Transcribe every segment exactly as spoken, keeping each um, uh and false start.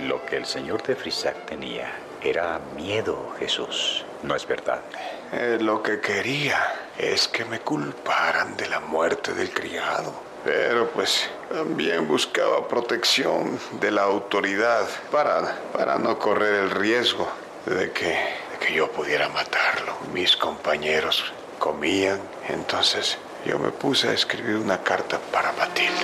Lo que el señor de Frisac tenía era miedo, Jesús. ¿No es verdad? Eh, lo que quería es que me culparan de la muerte del criado. Pero pues también buscaba protección de la autoridad para, para no correr el riesgo de que, de que yo pudiera matarlo. Mis compañeros comían, entonces yo me puse a escribir una carta para Matilde.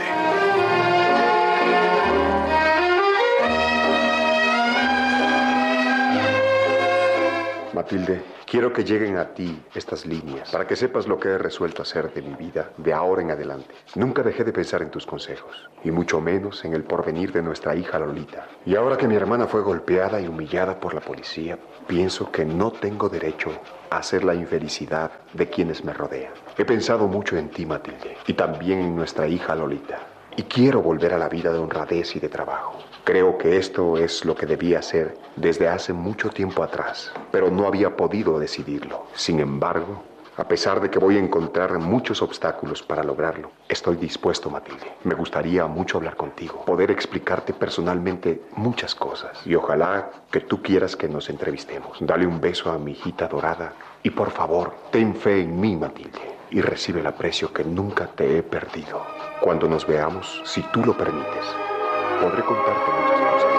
Matilde, quiero que lleguen a ti estas líneas para que sepas lo que he resuelto hacer de mi vida de ahora en adelante. Nunca dejé de pensar en tus consejos, y mucho menos en el porvenir de nuestra hija Lolita. Y ahora que mi hermana fue golpeada y humillada por la policía, pienso que no tengo derecho a hacer la infelicidad de quienes me rodean. He pensado mucho en ti, Matilde, y también en nuestra hija Lolita. Y quiero volver a la vida de honradez y de trabajo. Creo que esto es lo que debía hacer desde hace mucho tiempo atrás, pero no había podido decidirlo. Sin embargo, a pesar de que voy a encontrar muchos obstáculos para lograrlo, estoy dispuesto, Matilde. Me gustaría mucho hablar contigo, poder explicarte personalmente muchas cosas. Y ojalá que tú quieras que nos entrevistemos. Dale un beso a mi hijita dorada y por favor, ten fe en mí, Matilde, y recibe el aprecio que nunca te he perdido. Cuando nos veamos, si tú lo permites, podré contarte muchas cosas.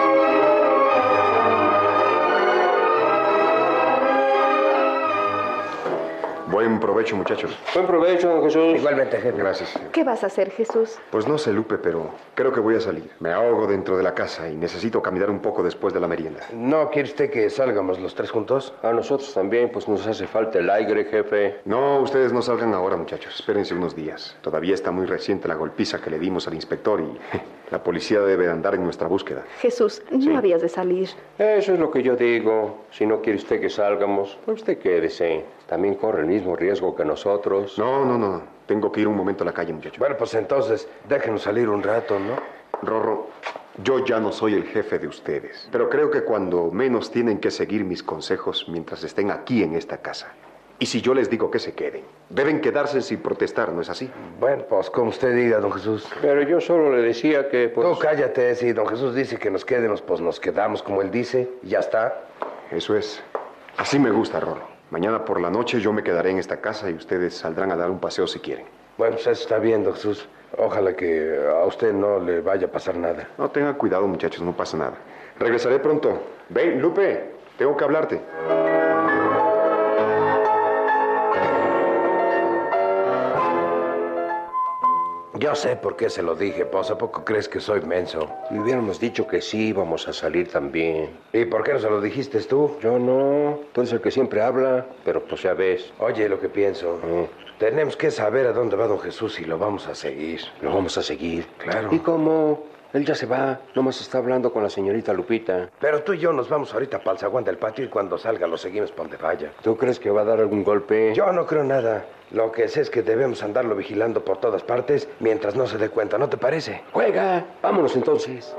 Buen provecho, muchachos. Buen provecho, don Jesús. Igualmente, jefe. Gracias. ¿Qué vas a hacer, Jesús? Pues no sé, Lupe, pero creo que voy a salir. Me ahogo dentro de la casa y necesito caminar un poco después de la merienda. ¿No quiere usted que salgamos los tres juntos? A nosotros también, pues nos hace falta el aire, jefe. No, ustedes no salgan ahora, muchachos. Espérense unos días. Todavía está muy reciente la golpiza que le dimos al inspector y la policía debe andar en nuestra búsqueda. Jesús, no Sí. habías de salir. Eso es lo que yo digo. Si no quiere usted que salgamos, pues usted quédese. También corre el mismo riesgo que nosotros. No, no, no. Tengo que ir un momento a la calle, muchachos. Bueno, pues entonces, déjenos salir un rato, ¿no? Rorro, yo ya no soy el jefe de ustedes, pero creo que cuando menos tienen que seguir mis consejos mientras estén aquí en esta casa. Y si yo les digo que se queden, deben quedarse sin protestar, ¿no es así? Bueno, pues como usted diga, don Jesús. Pero yo solo le decía que, pues... Tú cállate, si don Jesús dice que nos quedemos, pues nos quedamos como él dice, y ya está. Eso es. Así me gusta, Rorro. Mañana por la noche yo me quedaré en esta casa y ustedes saldrán a dar un paseo si quieren. Bueno, pues eso está bien, don Jesús. Ojalá que a usted no le vaya a pasar nada. No, tengan cuidado, muchachos, no pasa nada. Regresaré pronto. Ven, Lupe, tengo que hablarte. Yo sé por qué se lo dije, pues, ¿a poco crees que soy menso? Le hubiéramos dicho que sí, íbamos a salir también. ¿Y por qué no se lo dijiste tú? Yo no. Tú eres el que siempre habla, pero pues ya ves. Oye, lo que pienso. Mm. Tenemos que saber a dónde va don Jesús y lo vamos a seguir. Lo vamos a seguir. Claro. ¿Y cómo? Él ya se va. Nomás está hablando con la señorita Lupita. Pero tú y yo nos vamos ahorita para el zaguán del patio y cuando salga lo seguimos para donde vaya. ¿Tú crees que va a dar algún golpe? Yo no creo nada. Lo que sé es que debemos andarlo vigilando por todas partes mientras no se dé cuenta, ¿no te parece? ¡Juega! Vámonos entonces.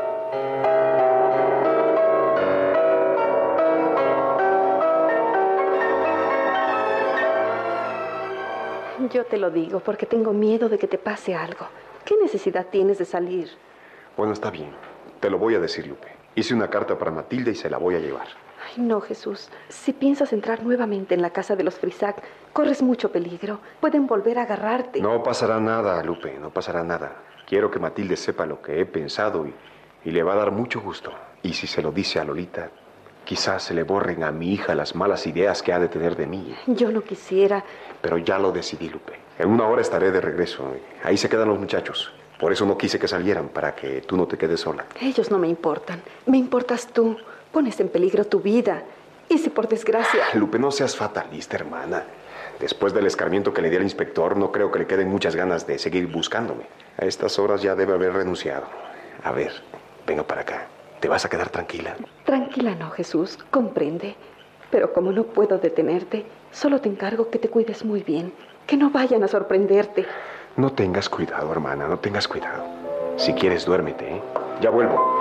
Yo te lo digo porque tengo miedo de que te pase algo. ¿Qué necesidad tienes de salir? Bueno, está bien. Te lo voy a decir, Lupe. Hice una carta para Matilde y se la voy a llevar. Ay, no, Jesús. Si piensas entrar nuevamente en la casa de los Frisac, corres mucho peligro. Pueden volver a agarrarte. No pasará nada, Lupe, no pasará nada. Quiero que Matilde sepa lo que he pensado y, y le va a dar mucho gusto. Y si se lo dice a Lolita, quizás se le borren a mi hija las malas ideas que ha de tener de mí. Yo no quisiera. Pero ya lo decidí, Lupe. En una hora estaré de regreso. Ahí se quedan los muchachos. Por eso no quise que salieran, para que tú no te quedes sola. Ellos no me importan. Me importas tú. Pones en peligro tu vida. Y si por desgracia... Lupe, no seas fatalista, hermana. Después del escarmiento que le di al inspector, no creo que le queden muchas ganas de seguir buscándome. A estas horas ya debe haber renunciado. A ver, venga para acá. ¿Te vas a quedar tranquila? Tranquila no, Jesús. Comprende. Pero como no puedo detenerte, solo te encargo que te cuides muy bien. Que no vayan a sorprenderte. No tengas cuidado, hermana. No tengas cuidado. Si quieres, duérmete, ¿eh? Ya vuelvo.